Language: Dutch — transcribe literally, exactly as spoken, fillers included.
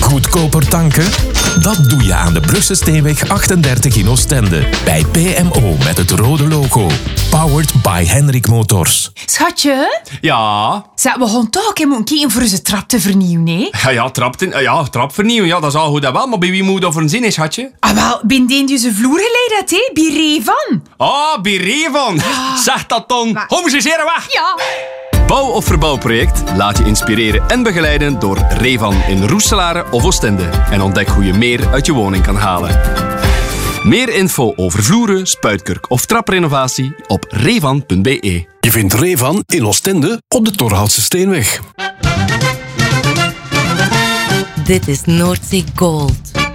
Goedkoper tanken? Dat doe je aan de Brugse Steenweg achtendertig in Oostende. Bij P M O met het rode logo. Powered by Henrik Motors. Schatje? Ja? Zeg, we gaan toch ook moeten kijken voor ze trap te vernieuwen, hè? Ja, ja, trap, te, ja, trap vernieuwen. Ja, dat is al goed en wel. Maar bij wie moet dat voor een zin is, schatje? Ah, wel, ben die die zijn vloer geleid had, hè? Bij Revan. Ah, bij Revan. Zeg dat dan. Maar- Kom eens hier weg. Ja. Bouw- of verbouwproject? Laat je inspireren en begeleiden door Revan in Roeselare of Oostende. En ontdek hoe je meer uit je woning kan halen. Meer info over vloeren, spuitkurk of traprenovatie op revan punt b e. Je vindt Revan in Oostende op de Torhoutse Steenweg. Dit is Noordzee Gold.